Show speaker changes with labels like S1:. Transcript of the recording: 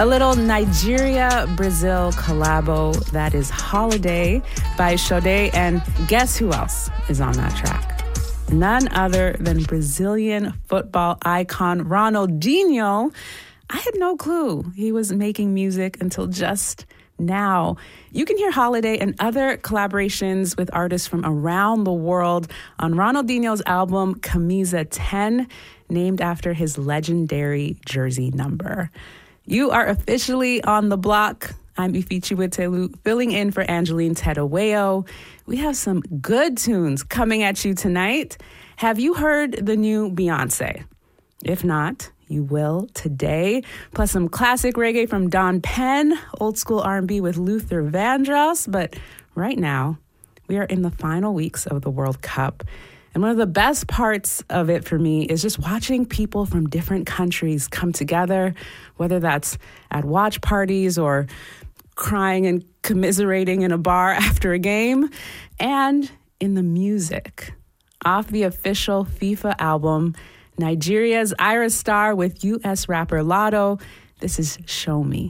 S1: A little Nigeria-Brazil collabo, that is Holiday by Sade, and guess who else is on that track? None other than Brazilian football icon Ronaldinho. I had no clue he was making music until just now. You can hear Holiday and other collaborations with artists from around the world on Ronaldinho's album Camisa 10, named after his legendary jersey number. You are officially on the block. I'm Ifichi Witelu, filling in for Angeline Tedaweo. We have some good tunes coming at you tonight. Have you heard the new Beyonce? If not, you will today. Plus some classic reggae from Don Penn, old school R&B with Luther Vandross. But right now, we are in the final weeks of the World Cup. And one of the best parts of it for me is just watching people from different countries come together, whether that's at watch parties or crying and commiserating in a bar after a game, and in the music. Off the official FIFA album, Nigeria's Ira Star with U.S. rapper Lotto, this is Show Me.